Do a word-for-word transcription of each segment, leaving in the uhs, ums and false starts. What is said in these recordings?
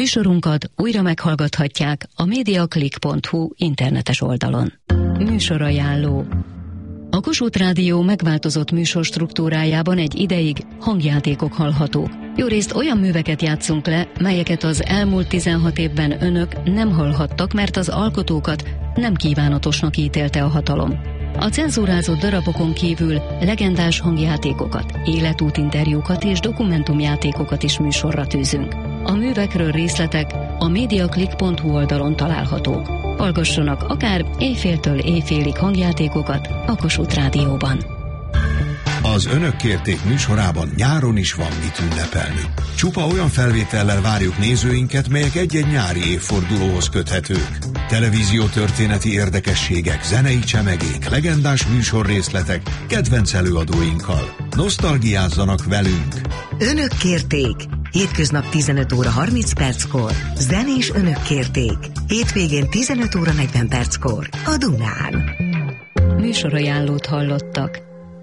Műsorunkat újra meghallgathatják a mediaclick pont hu internetes oldalon. Műsorajánló. A Kossuth Rádió megváltozott műsor struktúrájában egy ideig hangjátékok hallhatók. Jórészt olyan műveket játszunk le, melyeket az elmúlt tizenhat évben önök nem hallhattak, mert az alkotókat nem kívánatosnak ítélte a hatalom. A cenzúrázott darabokon kívül legendás hangjátékokat, életútinterjúkat és dokumentumjátékokat is műsorra tűzünk. A művekről részletek a mediaclick pont hu oldalon találhatók. Hallgassanak akár éjféltől éjfélig hangjátékokat a Kossuth Rádióban. Az Önök kérték műsorában nyáron is van mit ünnepelni. Csupa olyan felvétellel várjuk nézőinket, melyek egy-egy nyári évfordulóhoz köthetők. Televíziótörténeti érdekességek, zenei csemegék, legendás műsorrészletek, kedvenc előadóinkkal. Nosztalgiázzanak velünk! Önök kérték! Hétköznap tizenöt óra harminc perckor. Zenés Önök kérték. Hétvégén tizenöt óra negyven perckor. A Dunán. Műsorajánlót hallottak.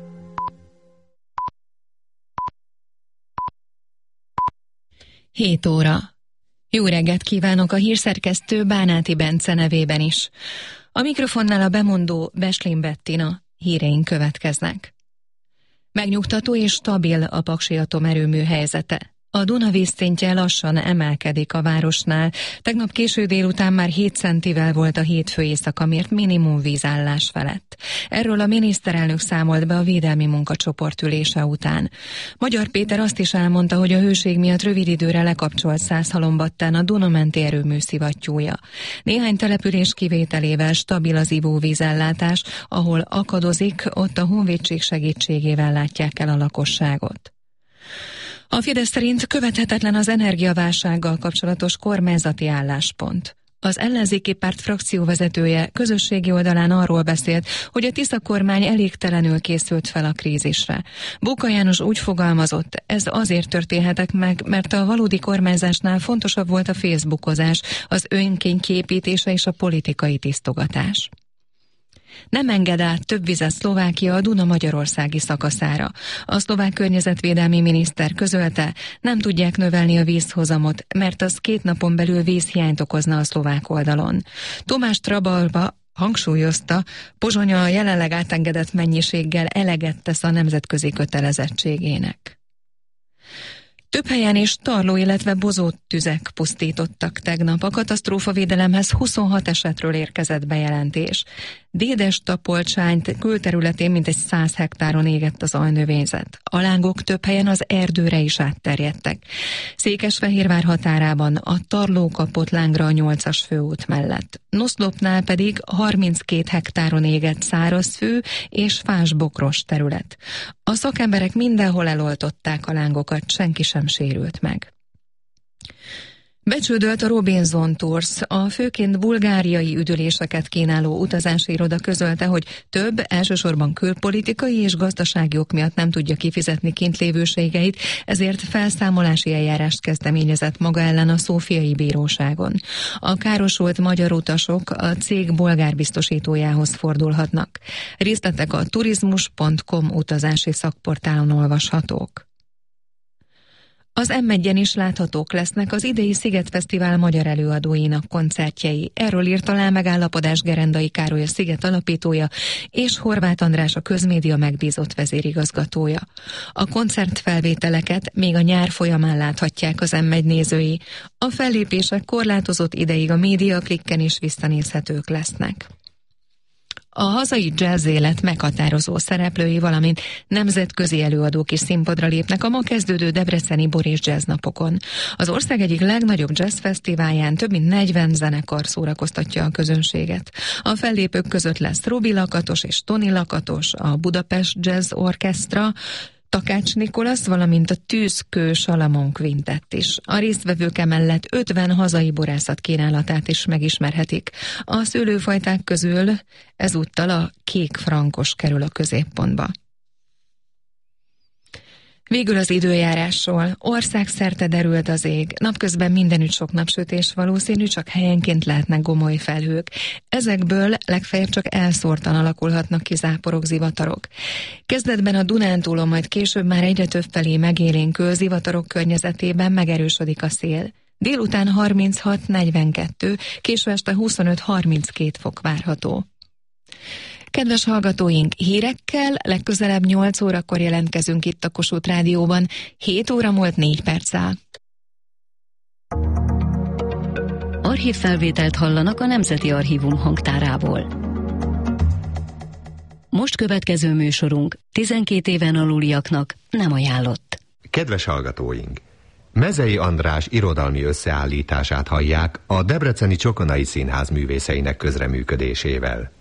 hét óra. Jó reggelt kívánok a hírszerkesztő Bánáti Bence nevében is. A mikrofonnál a bemondó Beslin Bettina, híreink következnek. Megnyugtató és stabil a Paksi atomerőmű helyzete. A Duna vízszintje lassan emelkedik a városnál. Tegnap késő délután már hét centivel volt a hétfő éjszaka mért minimum vízállás felett. Erről a miniszterelnök számolt be a védelmi munkacsoport ülése után. Magyar Péter azt is elmondta, hogy a hőség miatt rövid időre lekapcsolt Szászhalombattán a Duna-menti erőmű szivattyúja. Néhány település kivételével stabil az ivóvízellátás, ahol akadozik, ott a honvédség segítségével látják el a lakosságot. A Fidesz szerint követhetetlen az energiaválsággal kapcsolatos kormányzati álláspont. Az ellenzéki párt frakcióvezetője közösségi oldalán arról beszélt, hogy a Tisza kormány elégtelenül készült fel a krízisre. Bóka János úgy fogalmazott, ez azért történhetek meg, mert a valódi kormányzásnál fontosabb volt a facebookozás, az önkény kiépítése és a politikai tisztogatás. Nem enged át több vizet Szlovákia a Duna magyarországi szakaszára. A szlovák környezetvédelmi miniszter közölte, nem tudják növelni a vízhozamot, mert az két napon belül vízhiányt okozna a szlovák oldalon. Tomás Trabalba hangsúlyozta, Pozsonya a jelenleg átengedett mennyiséggel eleget tesz a nemzetközi kötelezettségének. Több helyen is tarló, illetve bozót tüzek pusztítottak tegnap. A katasztrófavédelemhez huszonhat esetről érkezett bejelentés. Dédes-Tapolcsány külterületén mintegy száz hektáron égett az aljnövényzet. A lángok több helyen az erdőre is átterjedtek. Székesfehérvár határában a tarló kapott lángra a nyolcas főút mellett. Noszlopnál pedig harminckét hektáron égett szárazfű és fásbokros terület. A szakemberek mindenhol eloltották a lángokat, senki sem sérült meg. Becsődölt a Robinson Tours. A főként bulgáriai üdüléseket kínáló utazási iroda közölte, hogy több, elsősorban külpolitikai és gazdasági ok miatt nem tudja kifizetni kintlévőségeit, ezért felszámolási eljárást kezdeményezett maga ellen a szófiai bíróságon. A károsult magyar utasok a cég bolgár biztosítójához fordulhatnak. Részletek a turizmus pont com utazási szakportálon olvashatók. Az em egyen is láthatók lesznek az idei Szigetfesztivál magyar előadóinak koncertjei. Erről írt alá megállapodás Gerendai Károly, a Sziget alapítója, és Horváth András, a közmédia megbízott vezérigazgatója. A koncertfelvételeket még a nyár folyamán láthatják az em egy nézői. A fellépések korlátozott ideig a Mediaclicken is visszanézhetők lesznek. A hazai jazz élet meghatározó szereplői, valamint nemzetközi előadók is színpadra lépnek a ma kezdődő debreceni Boris Jazz napokon. Az ország egyik legnagyobb jazz fesztiválján több mint negyven zenekar szórakoztatja a közönséget. A fellépők között lesz Robi Lakatos és Toni Lakatos, a Budapest Jazz Orchestra, Takács Nikolasz, valamint a Tűzkő Salamon Quintett is. A résztvevők emellett ötven hazai borászat kínálatát is megismerhetik. A szőlőfajták közül ezúttal a kék frankos kerül a középpontba. Végül az időjárásról. Országszerte derült az ég. Napközben mindenütt sok napsütés valószínű, csak helyenként lehetnek gomoly felhők. Ezekből legfeljebb csak elszórtan alakulhatnak ki záporok, zivatarok. Kezdetben a Dunántúlon, majd később már egyre több felé megélénkül, zivatarok környezetében megerősödik a szél. Délután harminchat negyvenkettő, késő este huszonöt harminckét fok várható. Kedves hallgatóink, hírekkel legközelebb nyolc órakor jelentkezünk itt a Kossuth Rádióban. hét óra múlt négy perccel. Archívfelvételt hallanak a Nemzeti Archívum hangtárából. Most következő műsorunk tizenkét éven aluliaknak nem ajánlott. Kedves hallgatóink! Mezei András irodalmi összeállítását hallják a Debreceni Csokonai Színház művészeinek közreműködésével.